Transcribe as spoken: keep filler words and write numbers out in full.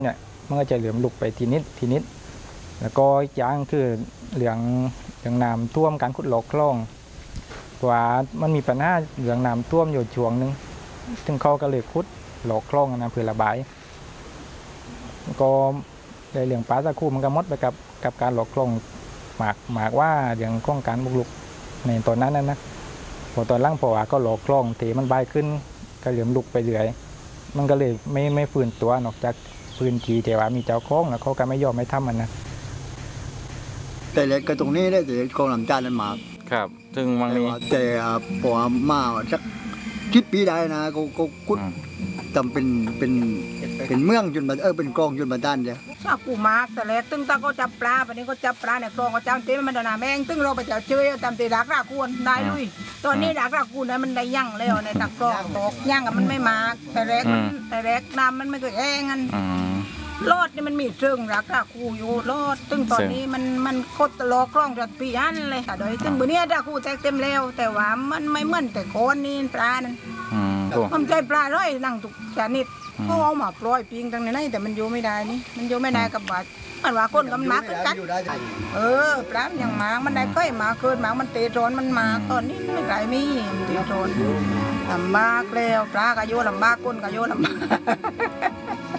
เนี่ยมันก็จะเหลื่อมลุกไปทีนิดทีนิดแล้วก็อีกอย่างคือเหลืองเหลืองน้ำท่วมการขุดหลอกคลองว่ามันมีปัญหาเหลืองน้ำท่วมอยู่ช่วงนึงซึ่งเขาก็เลยขุดหลอกคลองนะเพื่อระบายก็ได้เหลืองปลาตะคูมันก็มดไปกับกับการหลอกคลองหมากหมากว่าเรื่องของการบุกรุกในตอนนั้นนะนะพอตอนล่างพอว่าก็หลอกคลองเทมันใบขึ้นก็เหลื่อมลุกไปเรื่อยมันก็เลยไม่ไม่ฟื้นตัวนอกจากพื้นที่แต่ว่ามีเจ้าของแล้วเขาก็ไม่ยอมไม่ทำมันนะแต่เล็กก็ตรงนี้ได้แต่กองลำจานนั้นมาครับซึ่งบางนี้แต่พอมาสักคิดปีได้นะก็ก็กุดจำเป็นเป็นเป็นเมืองจนมาเออเป็นกองจนมาด้านเดียวชอบกูมากแต่เล็กตึ้งตาก็จับปลาวันนี้ก็จับปลาเนี่ยกองก็จ้างเต้มันดนาแมงตึ้งเราไปเจอเจอจำตีดักราคูนได้ลุยตอนนี้ดักราคูนนั้นมันได้ยั่งแล้วในตักกองตกยั่งกับมันไม่มากแต่เล็กมันแต่เล็กน้ำมันไม่เคยแห้งกันรอดนี่มันมีเชิงรักราคูอยู่รอดตึ้งตอนนี้มันมันโคตรล้อกล้องจัดปีอันเลยแต่โดยตึ้งบนนี้ราคูแตกเต็มแล้วแต่ว่ามันไม่เหมือนแต่ก้อนนี่ปลานั่นมันใจปลาร้อยนั่งทุกชนิดเขาเอามาปล่อยปิงตั้งในนั้นแต่มันอยู่ไม่ได้นี่มันอยู่ไม่ได้กับบาดมันว่าคนกำลังกัดเออปลาอย่างหมามันได้ค่อยหมาเกินหมามันเตะโจนมันมาตอนนี้ไม่ไกลมีเตะโจนลำบากแล้วปลากระโยลำบากก้นกระโยลำบาก